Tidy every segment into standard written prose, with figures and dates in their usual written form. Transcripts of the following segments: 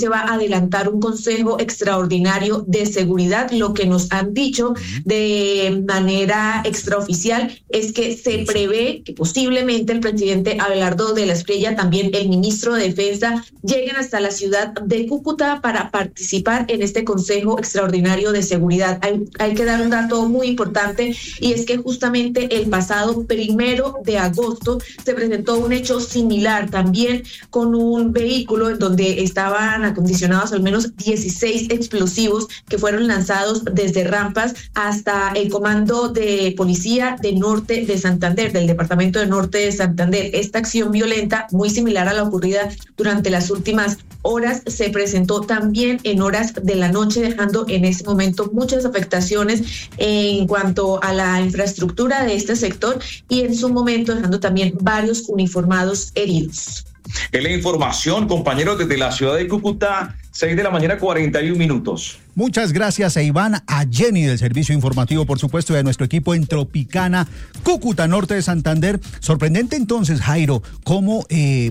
se va a adelantar un consejo extraordinario de seguridad. Lo que nos han dicho de manera extraoficial es que se prevé que posiblemente el presidente Abelardo de la Espriella, también el ministro de Defensa, lleguen hasta la ciudad de Cúcuta para participar en este consejo extraordinario de seguridad. Hay que dar un dato muy importante, y es que justamente el pasado 1 de agosto se presentó un hecho similar, también con un vehículo en donde estaban acondicionados al menos 16 explosivos que fueron lanzados desde rampas hasta el comando de policía de Norte de Santander, del departamento de Norte de Santander. Esta acción violenta, muy similar a la ocurrida durante las últimas horas, se presentó también en horas de la noche, dejando en ese momento muchas afectaciones en cuanto a la infraestructura de este sector y en su momento dejando también varios uniformados heridos. En la información, compañeros, desde la ciudad de Cúcuta, 6:41 a.m. Muchas gracias a Iván, a Jenny del servicio informativo, por supuesto, y a nuestro equipo en Tropicana, Cúcuta, Norte de Santander. Sorprendente entonces, Jairo, cómo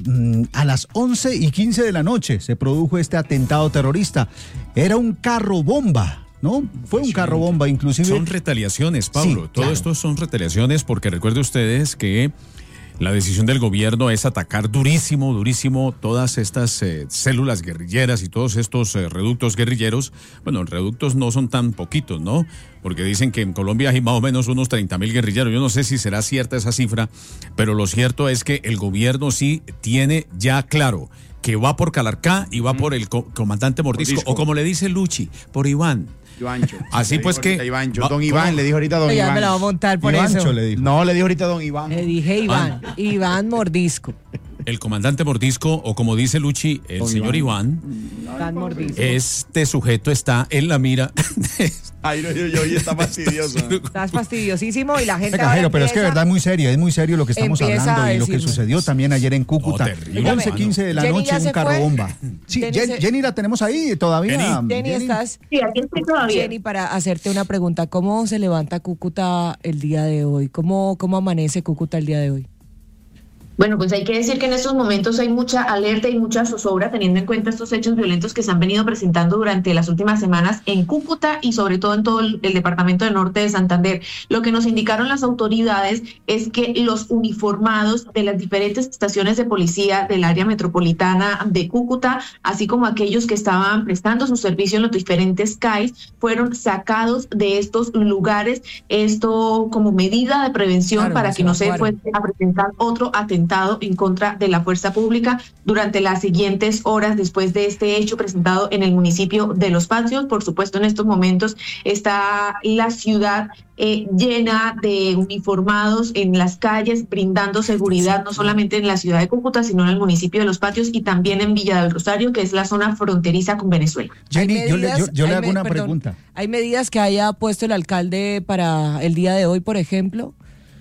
a las 11:15 de la noche se produjo este atentado terrorista. Era un carro bomba, ¿no? Fue un carro bomba, inclusive. Son retaliaciones, Pablo. Sí, Todo esto son retaliaciones porque recuerde ustedes que la decisión del gobierno es atacar durísimo todas estas células guerrilleras y todos estos reductos guerrilleros. Bueno, reductos no son tan poquitos, ¿no? Porque dicen que en Colombia hay más o menos unos 30.000 guerrilleros. Yo no sé si será cierta esa cifra, pero lo cierto es que el gobierno sí tiene ya claro que va por Calarcá y va por el comandante Mordisco, o como le dice Luchi, por Iván. Ivancho. Así pues que... Don Iván, le dijo ahorita don ya Iván. me la va a montar por Ivancho eso. le dijo. No, le dijo ahorita don Iván. Le dije Iván. Iván Mordisco. El comandante Mordisco, o como dice Luchi, el señor Iván, Mordisco. este sujeto está en la mira. Ay, no, yo está fastidioso. Estás fastidiosísimo y la gente. Venga, Jairo, pero es que de verdad es muy serio lo que estamos hablando y lo que decirnos. sucedió también ayer en Cúcuta. 11:15 de la Jenny noche, ya un se carro fue. bomba. Sí, Jenny la tenemos ahí todavía. Jenny, ¿estás? Sí, aquí estoy todavía. Jenny, para hacerte una pregunta, ¿cómo se levanta Cúcuta el día de hoy? ¿Cómo amanece Cúcuta el día de hoy? Bueno, pues hay que decir que en estos momentos hay mucha alerta y mucha zozobra, teniendo en cuenta estos hechos violentos que se han venido presentando durante las últimas semanas en Cúcuta y sobre todo en todo el departamento de Norte de Santander. Lo que nos indicaron las autoridades es que los uniformados de las diferentes estaciones de policía del área metropolitana de Cúcuta, así como aquellos que estaban prestando su servicio en los diferentes CAIs, fueron sacados de estos lugares, esto como medida de prevención para que no se fuese a presentar otro atentado en contra de la fuerza pública durante las siguientes horas después de este hecho presentado en el municipio de Los Patios. Por supuesto, en estos momentos está la ciudad llena de uniformados en las calles, brindando seguridad no solamente en la ciudad de Cúcuta, sino en el municipio de Los Patios y también en Villa del Rosario, que es la zona fronteriza con Venezuela. Jenny, yo le hago una pregunta. ¿Hay medidas que haya puesto el alcalde para el día de hoy, por ejemplo?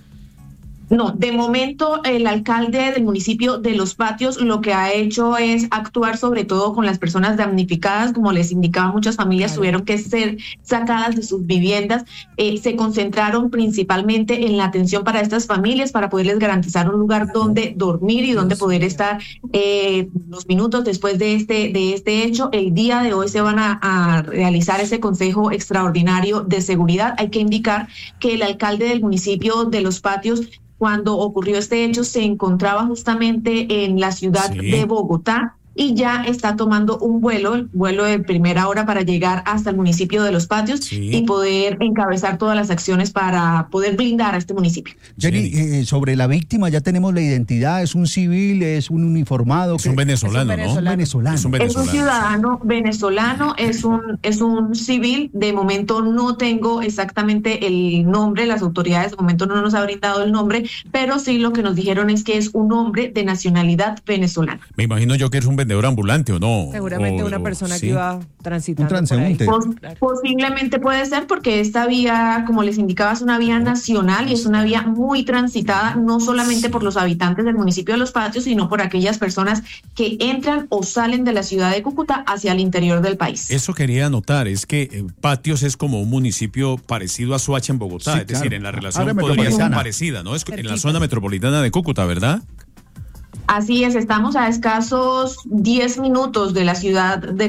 No, de momento el alcalde del municipio de Los Patios lo que ha hecho es actuar sobre todo con las personas damnificadas. Como les indicaba, muchas familias tuvieron que ser sacadas de sus viviendas. Se concentraron principalmente en la atención para estas familias, para poderles garantizar un lugar donde dormir y donde poder estar los minutos después de este hecho. El día de hoy se van a realizar ese consejo extraordinario de seguridad. Hay que indicar que el alcalde del municipio de Los Patios, cuando ocurrió este hecho, se encontraba justamente en la ciudad de Bogotá y ya está tomando un vuelo de primera hora para llegar hasta el municipio de Los Patios y poder encabezar todas las acciones para poder blindar a este municipio. Jenny, sobre la víctima ya tenemos la identidad, ¿es un civil, es un uniformado? Es un venezolano, ¿no? Es un venezolano. Es un ciudadano venezolano, es un civil. De momento no tengo exactamente el nombre, las autoridades de momento no nos han brindado el nombre, pero sí lo que nos dijeron es que es un hombre de nacionalidad venezolana. Me imagino yo que es un vendedor ambulante, ¿o no? Seguramente una persona que iba transitando. Un transeúnte. Posiblemente puede ser, porque esta vía, como les indicaba, es una vía nacional y es una vía muy transitada, no solamente por los habitantes del municipio de Los Patios, sino por aquellas personas que entran o salen de la ciudad de Cúcuta hacia el interior del país. Eso quería anotar, es que Patios es como un municipio parecido a Soacha en Bogotá, es decir, en la relación podría ser parecida, ¿no? Es en la zona metropolitana de Cúcuta, ¿verdad? Así es, estamos a escasos 10 minutos de la ciudad de